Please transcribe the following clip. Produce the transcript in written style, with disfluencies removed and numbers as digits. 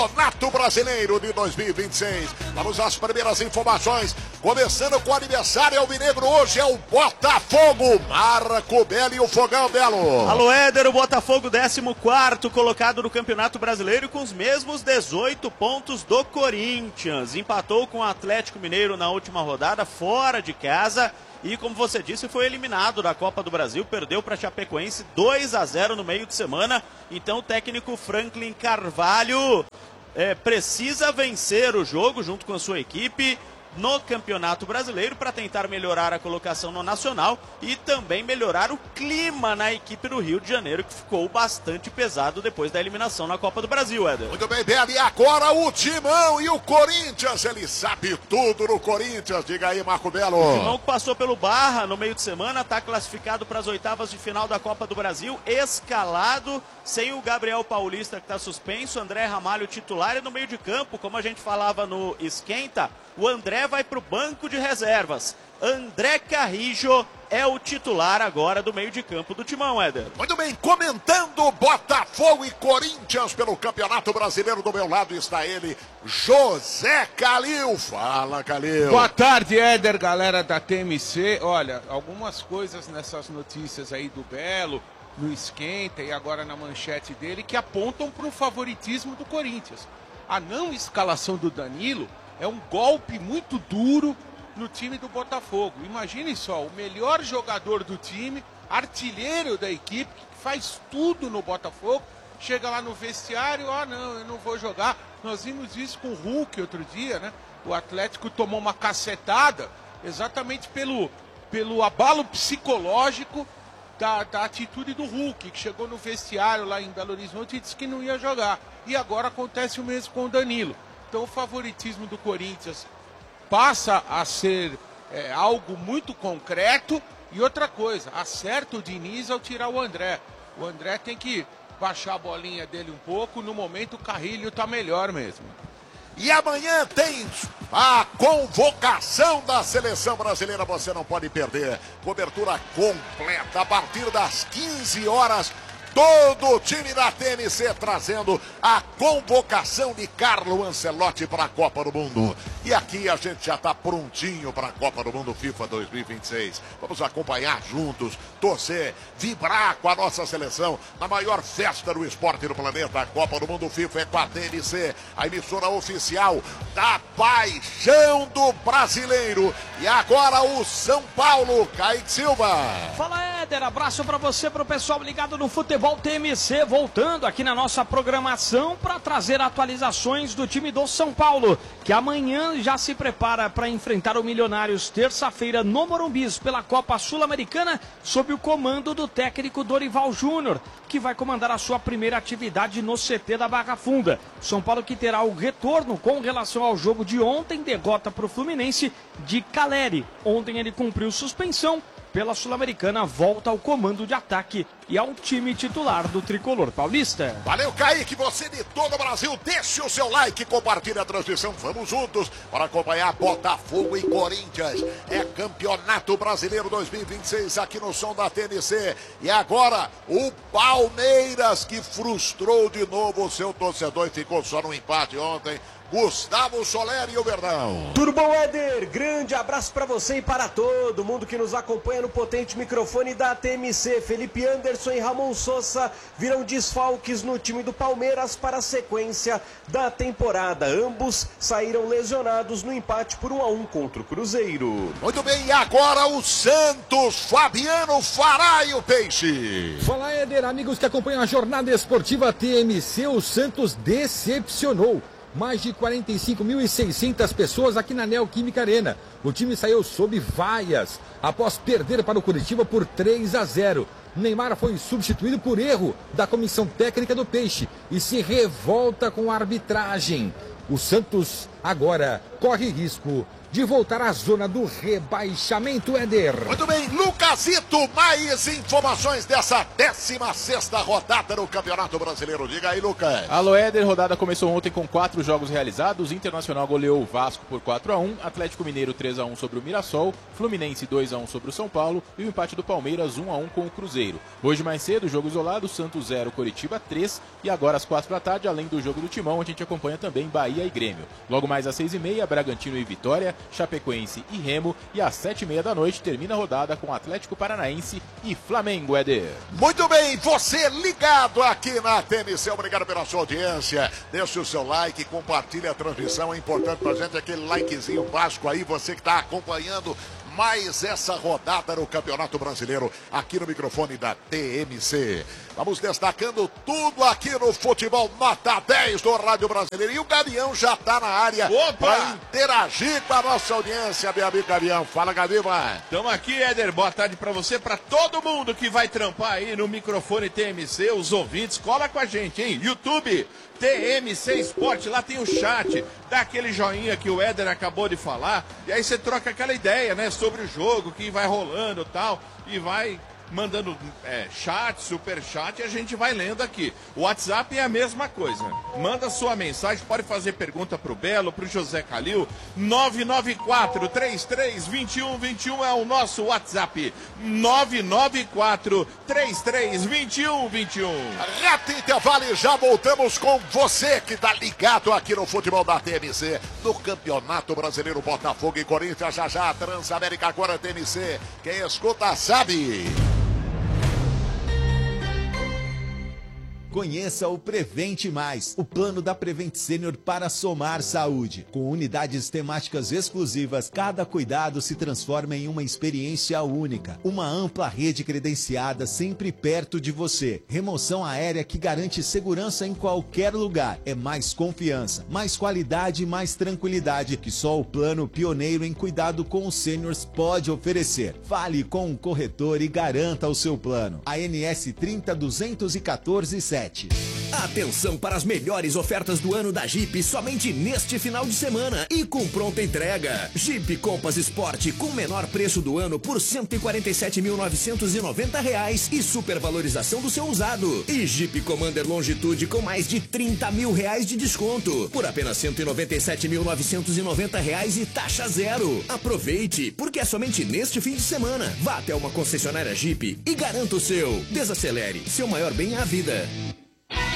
Campeonato Brasileiro de 2026. Vamos às primeiras informações. Começando com o aniversário alvinegro, hoje é o Botafogo. Marco Belo e o Fogão, Belo. Alô, Éder, o Botafogo 14º colocado no Campeonato Brasileiro com os mesmos 18 pontos do Corinthians. Empatou com o Atlético Mineiro na última rodada, fora de casa. E como você disse, foi eliminado da Copa do Brasil, perdeu para a Chapecoense 2-0 no meio de semana. Então o técnico Franklin Carvalho precisa vencer o jogo junto com a sua equipe no Campeonato Brasileiro para tentar melhorar a colocação no Nacional e também melhorar o clima na equipe do Rio de Janeiro, que ficou bastante pesado depois da eliminação na Copa do Brasil, Éder. Muito bem, Belo, e agora o Timão e o Corinthians, ele sabe tudo no Corinthians, diga aí, Marco Belo. O Timão que passou pelo Barra no meio de semana, está classificado para as oitavas de final da Copa do Brasil, escalado, sem o Gabriel Paulista que está suspenso, André Ramalho titular, e no meio de campo, como a gente falava no Esquenta, o André vai para o banco de reservas. André Carrijo é o titular agora do meio de campo do Timão, Éder. Muito bem, comentando Botafogo e Corinthians pelo Campeonato Brasileiro, do meu lado está ele, José Calil. Fala, Calil. Boa tarde, Éder, galera da TMC. Olha, algumas coisas nessas notícias aí do Belo, no Esquenta e agora na manchete dele, que apontam para o favoritismo do Corinthians. A não escalação do Danilo é um golpe muito duro no time do Botafogo. Imagine só, o melhor jogador do time, artilheiro da equipe, que faz tudo no Botafogo, chega lá no vestiário, não, eu não vou jogar. Nós vimos isso com o Hulk outro dia, né? O Atlético tomou uma cacetada exatamente pelo abalo psicológico da atitude do Hulk, que chegou no vestiário lá em Belo Horizonte e disse que não ia jogar. E agora acontece o mesmo com o Danilo. Então o favoritismo do Corinthians passa a ser algo muito concreto. E outra coisa, acerta o Diniz ao tirar o André. O André tem que baixar a bolinha dele um pouco. No momento o Carrilho está melhor mesmo. E amanhã tem a convocação da Seleção Brasileira, você não pode perder. Cobertura completa a partir das 15 horas. Todo o time da TNC trazendo a convocação de Carlo Ancelotti para a Copa do Mundo. E aqui a gente já está prontinho para a Copa do Mundo FIFA 2026. Vamos acompanhar juntos, torcer, vibrar com a nossa seleção na maior festa do esporte do planeta. A Copa do Mundo FIFA é com a TNC, a emissora oficial da paixão do brasileiro. E agora o São Paulo, Kaique Silva. Fala, Éder, abraço para você, para o pessoal ligado no Futebol TMC, voltando aqui na nossa programação para trazer atualizações do time do São Paulo, que amanhã já se prepara para enfrentar o Milionários terça-feira no Morumbi pela Copa Sul-Americana, sob o comando do técnico Dorival Júnior, que vai comandar a sua primeira atividade no CT da Barra Funda. São Paulo que terá o retorno com relação ao jogo de ontem, derrota para o Fluminense de Caleri. Ontem ele cumpriu suspensão. Pela Sul-Americana, volta ao comando de ataque e ao time titular do Tricolor Paulista. Valeu, Kaique, você de todo o Brasil, deixe o seu like, compartilhe a transmissão, vamos juntos para acompanhar Botafogo e Corinthians. É Campeonato Brasileiro 2026 aqui no som da TNC. E agora, o Palmeiras, que frustrou de novo o seu torcedor e ficou só no empate ontem. Gustavo Soler e o Verdão. Tudo bom, Éder? Grande abraço para você e para todo mundo que nos acompanha no potente microfone da TMC. Felipe Anderson e Ramon Sosa viram desfalques no time do Palmeiras para a sequência da temporada. Ambos saíram lesionados no empate por 1-1 contra o Cruzeiro. Muito bem, e agora o Santos, Fabiano Fará e o Peixe. Fala, Éder, amigos que acompanham a jornada esportiva TMC, o Santos decepcionou. Mais de 45.600 pessoas aqui na Neoquímica Arena. O time saiu sob vaias após perder para o Curitiba por 3-0. Neymar foi substituído por erro da comissão técnica do Peixe e se revolta com a arbitragem. O Santos agora corre risco de voltar à zona do rebaixamento, Éder. Muito bem, Lucasito, mais informações dessa 16ª rodada do Campeonato Brasileiro. Diga aí, Lucas. Alô, Éder, rodada começou ontem com 4 jogos realizados. Internacional goleou o Vasco por 4-1, Atlético Mineiro 3-1 sobre o Mirassol, Fluminense 2-1 sobre o São Paulo e o empate do Palmeiras 1-1 com o Cruzeiro. Hoje mais cedo, jogo isolado, Santos 0, Coritiba 3 e agora às 4 da tarde, além do jogo do Timão, a gente acompanha também Bahia e Grêmio. Logo mais às 6h30, Bragantino e Vitória, Chapecoense e Remo, e às 7h30 da noite termina a rodada com Atlético Paranaense e Flamengo, Éder. Muito bem, você ligado aqui na TMC, obrigado pela sua audiência. Deixe o seu like, compartilhe a transmissão, é importante pra gente aquele likezinho básico aí, você que está acompanhando mais essa rodada no Campeonato Brasileiro aqui no microfone da TMC. Vamos destacando tudo aqui no Futebol Nota 10 do Rádio Brasileiro. E o Gavião já está na área para interagir com a nossa audiência, meu amigo Gavião. Fala, Gavião. Estamos aqui, Éder. Boa tarde para você, para todo mundo que vai trampar aí no microfone TMC, os ouvintes. Cola com a gente, hein? YouTube, TMC Esporte, lá tem o chat. Dá aquele joinha que o Éder acabou de falar. E aí você troca aquela ideia, né? Sobre o jogo, que vai rolando e tal. E vai mandando chat, super chat, e a gente vai lendo aqui. O WhatsApp é a mesma coisa. Manda sua mensagem, pode fazer pergunta pro Belo, pro José Calil. 994-33-2121 é o nosso WhatsApp. 994-33-2121. Reto intervalo e já voltamos com você que tá ligado aqui no futebol da TMC, no Campeonato Brasileiro. Botafogo e Corinthians, já Transamérica agora TMC. Quem escuta sabe. Conheça o Prevente Mais, o plano da Prevent Senior para somar saúde. Com unidades temáticas exclusivas, cada cuidado se transforma em uma experiência única. Uma ampla rede credenciada sempre perto de você. Remoção aérea que garante segurança em qualquer lugar. É mais confiança, mais qualidade e mais tranquilidade que só o plano pioneiro em cuidado com os seniors pode oferecer. Fale com um corretor e garanta o seu plano. ANS 30.214.7. Atenção para as melhores ofertas do ano da Jeep somente neste final de semana e com pronta entrega. Jeep Compass Sport com menor preço do ano por R$ 147.990 e supervalorização do seu usado. E Jeep Commander Longitude com mais de R$ 30 mil de desconto por apenas R$ 197.990 e taxa zero. Aproveite, porque é somente neste fim de semana. Vá até uma concessionária Jeep e garanta o seu. Desacelere, seu maior bem é a vida.